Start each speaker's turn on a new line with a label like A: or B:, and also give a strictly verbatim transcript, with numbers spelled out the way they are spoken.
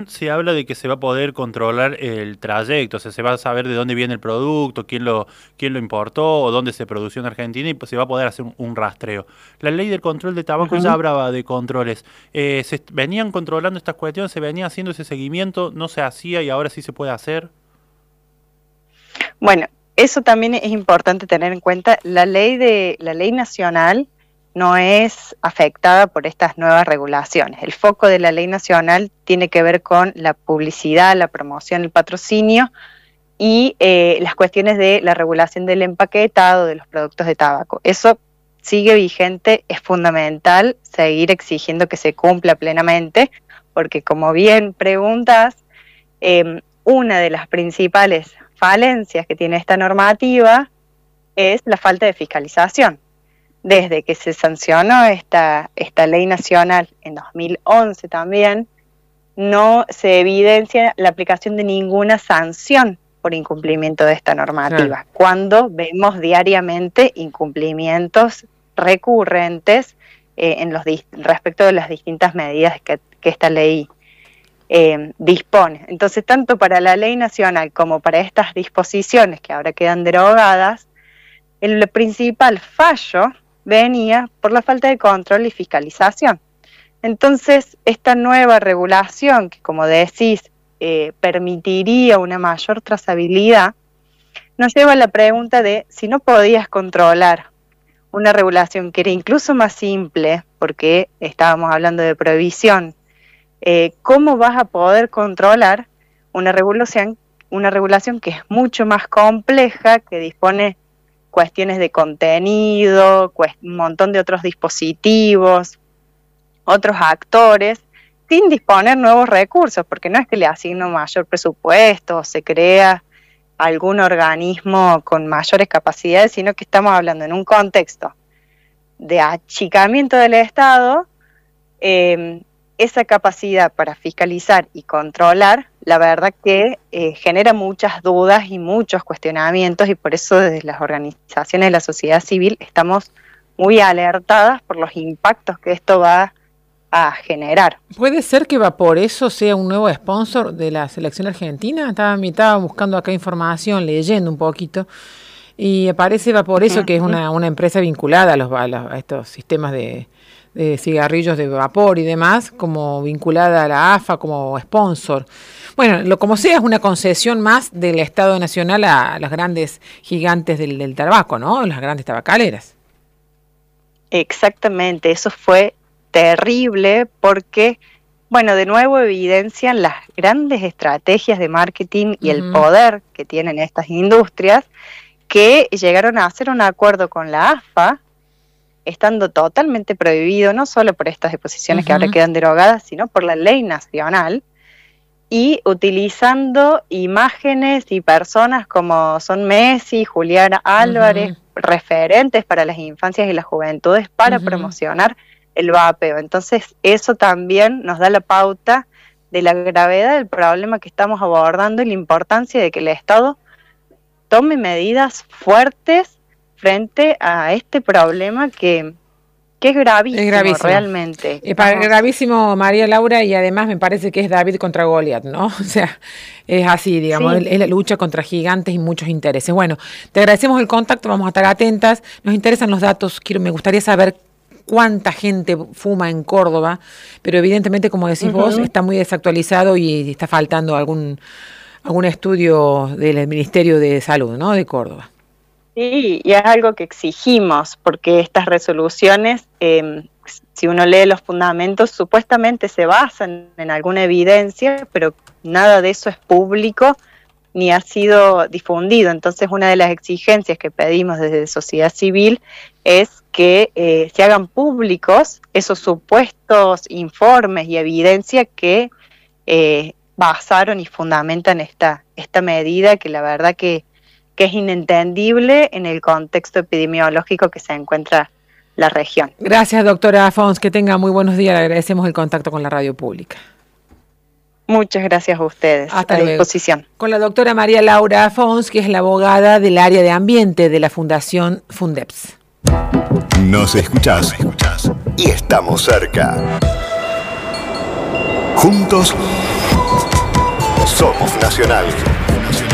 A: Se habla de que se va a poder controlar el trayecto, o sea, se va a saber de dónde viene el producto, quién lo, quién lo importó o dónde se produjo en Argentina y pues se va a poder hacer un, un rastreo. La ley del control de tabaco ya
B: Ujú.
A: hablaba de controles. Eh, se venían controlando estas cuestiones, se venía haciendo ese seguimiento, no se hacía y ahora sí se puede hacer.
B: Bueno, eso también es importante tener en cuenta. La ley de la ley nacional no es afectada por estas nuevas regulaciones. El foco de la ley nacional tiene que ver con la publicidad, la promoción, el patrocinio y eh, las cuestiones de la regulación del empaquetado de los productos de tabaco. Eso sigue vigente, es fundamental seguir exigiendo que se cumpla plenamente, porque como bien preguntas, eh, una de las principales falencias que tiene esta normativa es la falta de fiscalización. Desde que se sancionó esta, esta ley nacional en dos mil once también, no se evidencia la aplicación de ninguna sanción por incumplimiento de esta normativa, claro, cuando vemos diariamente incumplimientos recurrentes eh, en los respecto de las distintas medidas que, que esta ley eh, dispone. Entonces, tanto para la ley nacional como para estas disposiciones que ahora quedan derogadas, el principal fallo venía por la falta de control y fiscalización. Entonces, esta nueva regulación, que como decís, eh, permitiría una mayor trazabilidad, nos lleva a la pregunta de si no podías controlar una regulación que era incluso más simple, porque estábamos hablando de prohibición, eh, ¿cómo vas a poder controlar una regulación, una regulación que es mucho más compleja, que dispone cuestiones de contenido, un montón de otros dispositivos, otros actores, sin disponer nuevos recursos, porque no es que le asigno mayor presupuesto o se crea algún organismo con mayores capacidades, sino que estamos hablando en un contexto de achicamiento del Estado, eh, esa capacidad para fiscalizar y controlar, la verdad que eh, genera muchas dudas y muchos cuestionamientos, y por eso desde las organizaciones de la sociedad civil estamos muy alertadas por los impactos que esto va a generar.
C: ¿Puede ser que Vaporeso sea un nuevo sponsor de la selección argentina? Estaba, estaba buscando acá información, leyendo un poquito, y aparece Vaporeso, uh-huh, que es una, una empresa vinculada a, los, a, los, a estos sistemas de, de cigarrillos de vapor y demás, como vinculada a la A F A como sponsor. Bueno, lo como sea, es una concesión más del Estado Nacional a, a las grandes gigantes del, del tabaco, ¿no? Las grandes tabacaleras.
B: Exactamente, eso fue terrible porque, bueno, de nuevo evidencian las grandes estrategias de marketing y uh-huh, el poder que tienen estas industrias, que llegaron a hacer un acuerdo con la A F A, estando totalmente prohibido, no solo por estas disposiciones uh-huh, que ahora quedan derogadas, sino por la ley nacional, y utilizando imágenes y personas como son Messi, Julián Álvarez, uh-huh, referentes para las infancias y las juventudes, para uh-huh, promocionar el vapeo. Entonces, eso también nos da la pauta de la gravedad del problema que estamos abordando y la importancia de que el Estado tome medidas fuertes frente a este problema que, que es gravísimo, es gravísimo. realmente.
C: Es gravísimo, María Laura, y además me parece que es David contra Goliat, ¿no? O sea, es así, digamos, sí, es la lucha contra gigantes y muchos intereses. Bueno, te agradecemos el contacto, vamos a estar atentas, nos interesan los datos, quiero, me gustaría saber cuánta gente fuma en Córdoba, pero evidentemente, como decís uh-huh, vos, está muy desactualizado y está faltando algún, algún estudio del Ministerio de Salud, ¿no?, de Córdoba.
B: Sí, y es algo que exigimos, porque estas resoluciones, eh, si uno lee los fundamentos, supuestamente se basan en alguna evidencia, pero nada de eso es público ni ha sido difundido. Entonces, una de las exigencias que pedimos desde sociedad civil es que eh, se hagan públicos esos supuestos informes y evidencia que eh, basaron y fundamentan esta, esta medida, que la verdad que, que es inentendible en el contexto epidemiológico que se encuentra la región.
C: Gracias, doctora Fons, que tenga muy buenos días, le agradecemos el contacto con la radio pública.
B: Muchas gracias a ustedes.
C: Hasta
B: a
C: luego.
B: Disposición.
C: Con la doctora María Laura Fons, que es la abogada del área de ambiente de la Fundación Fundeps.
D: Nos escuchás, Nos escuchás y estamos cerca. Juntos Somos Nacional.